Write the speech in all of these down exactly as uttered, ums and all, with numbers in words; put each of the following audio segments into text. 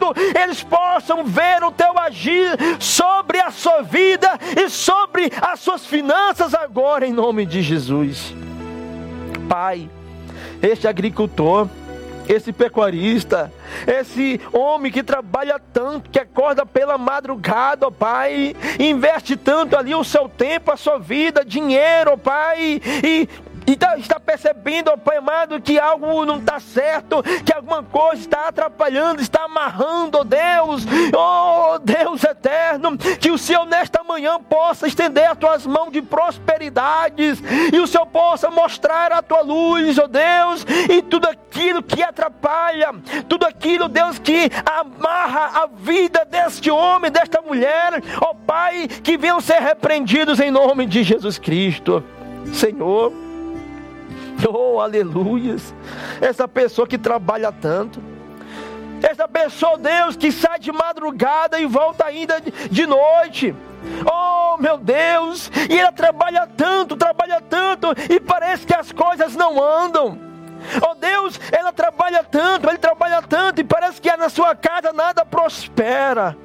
mundo, eles possam ver o teu agir sobre a sua vida e sobre as suas finanças agora, em nome de Jesus. Pai, este agricultor, esse pecuarista, esse homem que trabalha tanto, que acorda pela madrugada, ó Pai, investe tanto ali o seu tempo, a sua vida, dinheiro, ó Pai, e E tá, está percebendo, ó Pai amado, que algo não está certo, que alguma coisa está atrapalhando, está amarrando, ó Deus, ó Deus eterno, que o Senhor nesta manhã possa estender as tuas mãos de prosperidades, e o Senhor possa mostrar a tua luz, ó Deus, e tudo aquilo que atrapalha, tudo aquilo, Deus, que amarra a vida deste homem, desta mulher, ó Pai, que venham ser repreendidos em nome de Jesus Cristo. Senhor, oh, aleluias, essa pessoa que trabalha tanto, essa pessoa, Deus, que sai de madrugada e volta ainda de noite, oh meu Deus, e ela trabalha tanto, trabalha tanto, e parece que as coisas não andam, oh Deus, ela trabalha tanto, ele trabalha tanto, e parece que na sua casa nada prospera.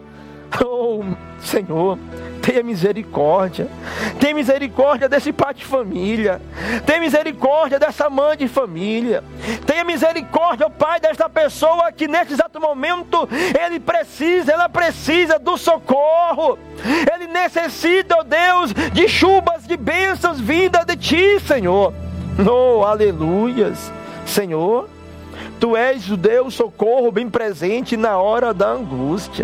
Oh Senhor, tenha misericórdia, tenha misericórdia desse pai de família, tenha misericórdia dessa mãe de família, tenha misericórdia, ó Pai, desta pessoa que nesse exato momento, ele precisa, ela precisa do socorro, ele necessita, ó Deus, de chuvas, de bênçãos vindas de Ti, Senhor. Oh, aleluias, Senhor, Tu és o Deus socorro bem presente na hora da angústia.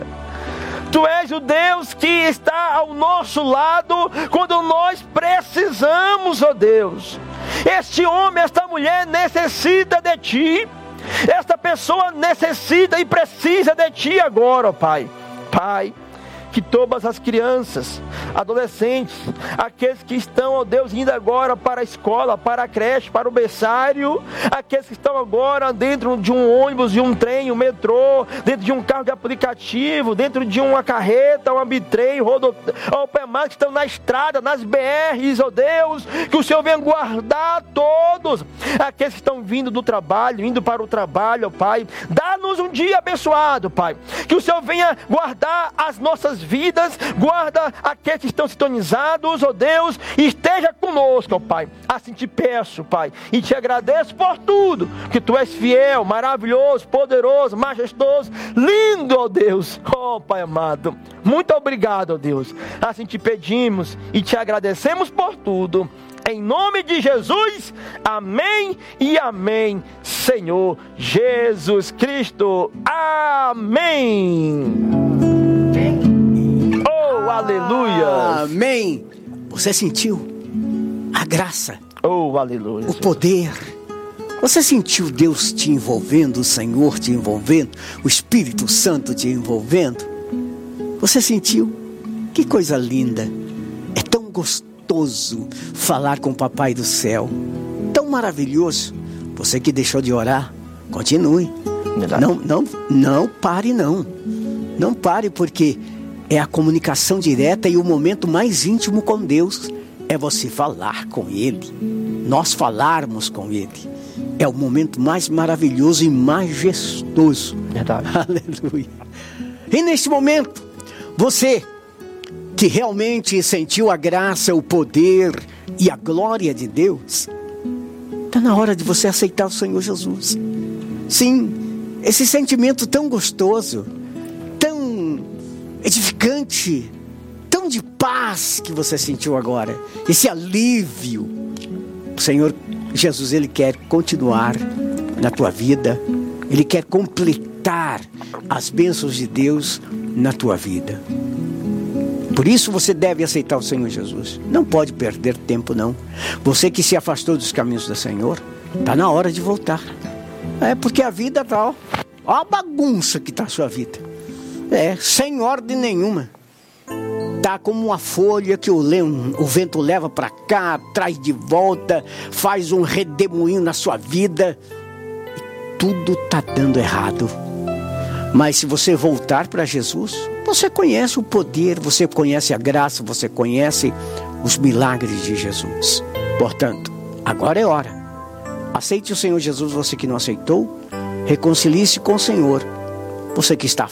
Tu és o Deus que está ao nosso lado quando nós precisamos, ó Deus. Este homem, esta mulher necessita de Ti. Esta pessoa necessita e precisa de Ti agora, ó Pai. Pai, que todas as crianças, adolescentes, aqueles que estão, ó Deus, indo agora para a escola, para a creche, para o berçário, aqueles que estão agora dentro de um ônibus, de um trem, um metrô, dentro de um carro de aplicativo, dentro de uma carreta, um bitrem, rodo... ó Pai amado, que estão na estrada, nas B Rs, ó Deus, que o Senhor venha guardar todos, aqueles que estão vindo do trabalho, indo para o trabalho, ó Pai, dá-nos um dia abençoado, Pai, que o Senhor venha guardar as nossas vidas, guarda aqueles que estão sintonizados, ó Deus, e esteja conosco, ó Pai. Assim te peço, Pai, e te agradeço por tudo, que Tu és fiel, maravilhoso, poderoso, majestoso, lindo, ó Deus. Ó Pai amado, muito obrigado, ó Deus. Assim te pedimos e te agradecemos por tudo. Em nome de Jesus, amém e amém, Senhor Jesus Cristo. Amém. Oh, aleluia. Amém. Você sentiu a graça? Oh, aleluia. O poder. Você sentiu Deus te envolvendo, o Senhor te envolvendo, o Espírito Santo te envolvendo? Você sentiu? Que coisa linda. É tão gostoso falar com o Papai do Céu. Tão maravilhoso. Você que deixou de orar, continue. Não, não, não pare não. Não pare, porque é a comunicação direta e o momento mais íntimo com Deus. É você falar com Ele. Nós falarmos com Ele. É o momento mais maravilhoso e majestoso. Verdade. Aleluia. E neste momento, você que realmente sentiu a graça, o poder e a glória de Deus, está na hora de você aceitar o Senhor Jesus. Sim, esse sentimento tão gostoso, tão edificante, tão de paz que você sentiu agora, esse alívio, o Senhor Jesus, Ele quer continuar na tua vida, Ele quer completar as bênçãos de Deus na tua vida. Por isso você deve aceitar o Senhor Jesus. Não pode perder tempo não. Você que se afastou dos caminhos do Senhor, está na hora de voltar. É porque a vida está, ó, ó a bagunça que está a sua vida. É, sem ordem nenhuma. Tá como uma folha que o, o vento leva para cá, traz de volta, faz um redemoinho na sua vida. E tudo tá dando errado. Mas se você voltar para Jesus, você conhece o poder, você conhece a graça, você conhece os milagres de Jesus. Portanto, agora é hora. Aceite o Senhor Jesus, você que não aceitou. Reconcilie-se com o Senhor. Você que está